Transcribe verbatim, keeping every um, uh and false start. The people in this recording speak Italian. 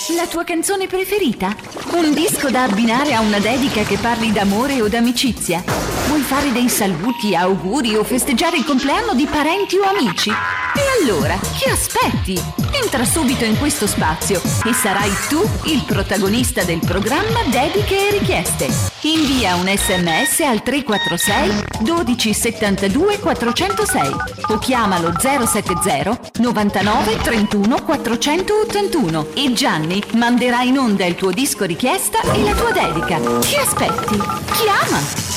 La tua canzone preferita? Un disco da abbinare a una dedica che parli d'amore o d'amicizia? Vuoi fare dei saluti, auguri o festeggiare il compleanno di parenti o amici? E allora, che aspetti? Entra subito in questo spazio e sarai tu il protagonista del programma Dediche e Richieste. Invia un sms al tre quattro sei dodici settantadue quattrocentosei o chiamalo zero sette zero novantanove trentuno quattrocentottantuno e Gianni manderà in onda il tuo disco richiesta e la tua dedica. Che aspetti? Chiama!